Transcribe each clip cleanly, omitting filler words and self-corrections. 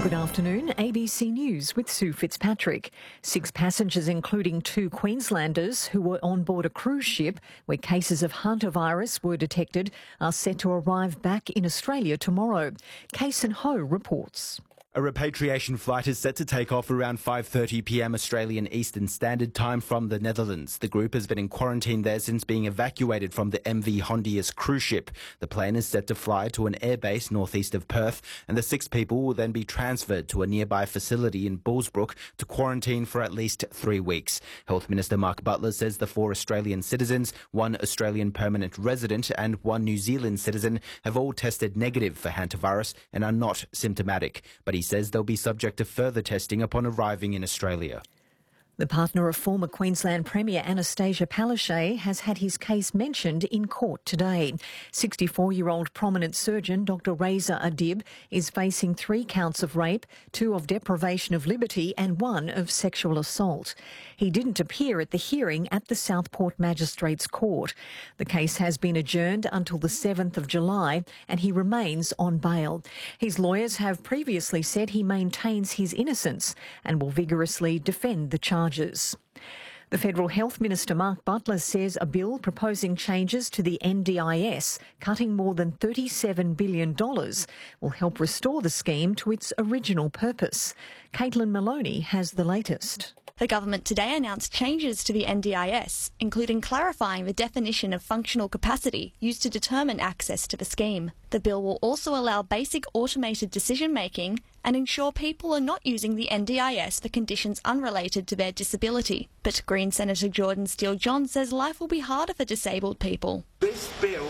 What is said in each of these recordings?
Good afternoon, ABC News with Sue Fitzpatrick. 6 passengers, including 2 Queenslanders who were on board a cruise ship where cases of hantavirus were detected, are set to arrive back in Australia tomorrow. Kason Ho reports. A repatriation flight is set to take off around 5:30 p.m. Australian Eastern Standard Time from the Netherlands. The group has been in quarantine there since being evacuated from the MV Hondius cruise ship. The plane is set to fly to an airbase northeast of Perth, and the 6 people will then be transferred to a nearby facility in Bullsbrook to quarantine for at least 3 weeks. Health Minister Mark Butler says the 4 Australian citizens, 1 Australian permanent resident and 1 New Zealand citizen have all tested negative for hantavirus and are not symptomatic. But he says they'll be subject to further testing upon arriving in Australia. The partner of former Queensland Premier Anastasia Palaszczuk has had his case mentioned in court today. 64-year-old prominent surgeon Dr Reza Adib is facing 3 counts of rape, 2 of deprivation of liberty and 1 of sexual assault. He didn't appear at the hearing at the Southport Magistrates Court. The case has been adjourned until the 7th of July and he remains on bail. His lawyers have previously said he maintains his innocence and will vigorously defend the charges. The Federal Health Minister Mark Butler says a bill proposing changes to the NDIS, cutting more than $37 billion, will help restore the scheme to its original purpose. Caitlin Maloney has the latest. The government today announced changes to the NDIS, including clarifying the definition of functional capacity used to determine access to the scheme. The bill will also allow basic automated decision-making and ensure people are not using the NDIS for conditions unrelated to their disability. But Green Senator Jordan Steele-John says life will be harder for disabled people. This bill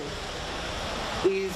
is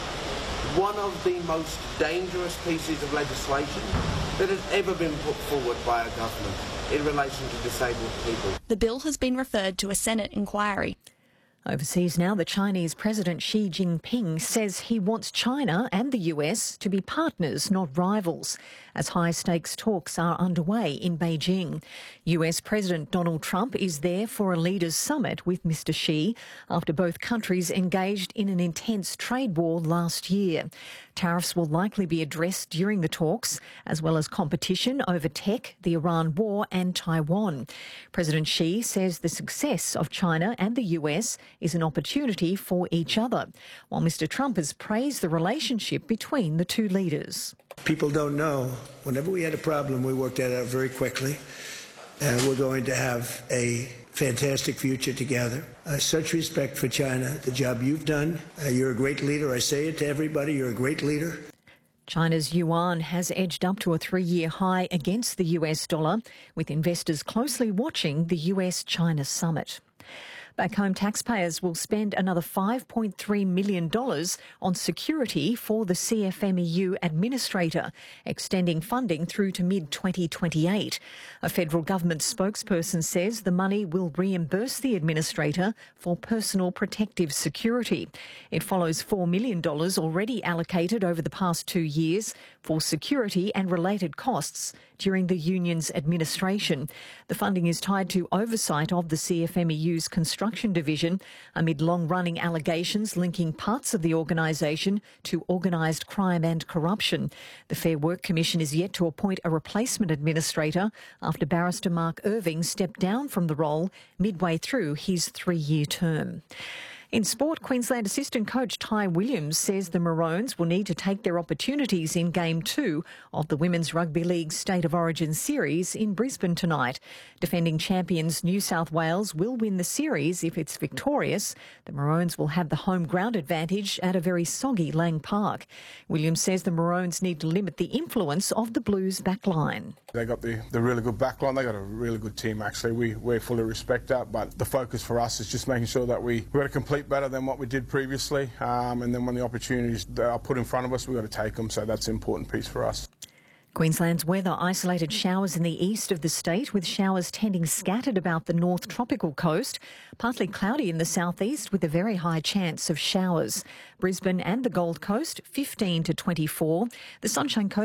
one of the most dangerous pieces of legislation that has ever been put forward by a government in relation to disabled people. The bill has been referred to a Senate inquiry. Overseas now, the Chinese President Xi Jinping says he wants China and the US to be partners, not rivals, as high-stakes talks are underway in Beijing. US President Donald Trump is there for a leaders' summit with Mr Xi after both countries engaged in an intense trade war last year. Tariffs will likely be addressed during the talks, as well as competition over tech, the Iran war and Taiwan. President Xi says the success of China and the US is an opportunity for each other, while Mr Trump has praised the relationship between the 2 leaders. People don't know. Whenever we had a problem, we worked that out very quickly. And we're going to have a fantastic future together. Such respect for China, the job you've done. You're a great leader. I say it to everybody, you're a great leader. China's yuan has edged up to a 3-year high against the US dollar, with investors closely watching the US-China summit. Back home, taxpayers will spend another $5.3 million on security for the CFMEU administrator, extending funding through to mid-2028. A federal government spokesperson says the money will reimburse the administrator for personal protective security. It follows $4 million already allocated over the past 2 years for security and related costs during the union's administration. The funding is tied to oversight of the CFMEU's construction division amid long-running allegations linking parts of the organisation to organised crime and corruption. The Fair Work Commission is yet to appoint a replacement administrator after barrister Mark Irving stepped down from the role midway through his 3-year term. In sport, Queensland assistant coach Ty Williams says the Maroons will need to take their opportunities in Game 2 of the Women's Rugby League State of Origin series in Brisbane tonight. Defending champions New South Wales will win the series if it's victorious. The Maroons will have the home ground advantage at a very soggy Lang Park. Williams says the Maroons need to limit the influence of the Blues backline. They got the really good backline. They got a really good team, actually. We fully respect that, but the focus for us is just making sure that we've got to complete better than what we did previously, and then when the opportunities are put in front of us, we've got to take them, so that's an important piece for us. Queensland's weather: isolated showers in the east of the state, with showers tending scattered about the north tropical coast. Partly cloudy in the southeast with a very high chance of showers. Brisbane and the Gold Coast, 15 to 24. The Sunshine Coast